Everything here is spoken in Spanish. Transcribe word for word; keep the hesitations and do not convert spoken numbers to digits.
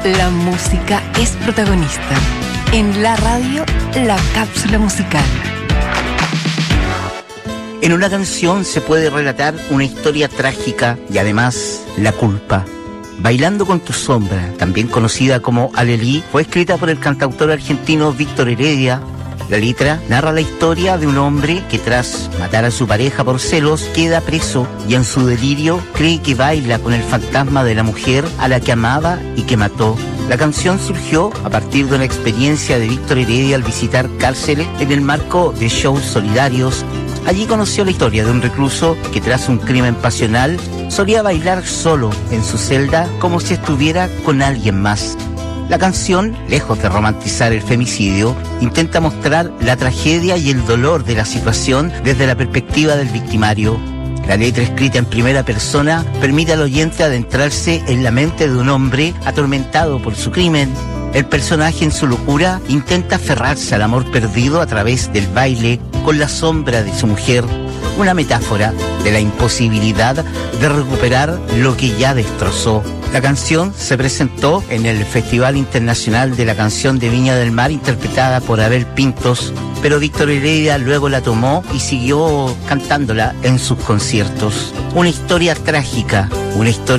La música es protagonista. En la radio, la cápsula musical. En una canción se puede relatar una historia trágica y además la culpa. Bailando con tu sombra, también conocida como Alelí, fue escrita por el cantautor argentino Víctor Heredia. La letra narra la historia de un hombre que tras matar a su pareja por celos queda preso y en su delirio cree que baila con el fantasma de la mujer a la que amaba y que mató. La canción surgió a partir de una experiencia de Víctor Heredia al visitar cárceles en el marco de shows solidarios. Allí conoció la historia de un recluso que tras un crimen pasional solía bailar solo en su celda como si estuviera con alguien más. La canción, lejos de romantizar el femicidio, intenta mostrar la tragedia y el dolor de la situación desde la perspectiva del victimario. La letra, escrita en primera persona, permite al oyente adentrarse en la mente de un hombre atormentado por su crimen. El personaje en su locura intenta aferrarse al amor perdido a través del baile con la sombra de su mujer, una metáfora de la imposibilidad de recuperar lo que ya destrozó. La canción se presentó en el Festival Internacional de la Canción de Viña del Mar, interpretada por Abel Pintos, pero Víctor Heredia luego la tomó y siguió cantándola en sus conciertos. Una historia trágica, una historia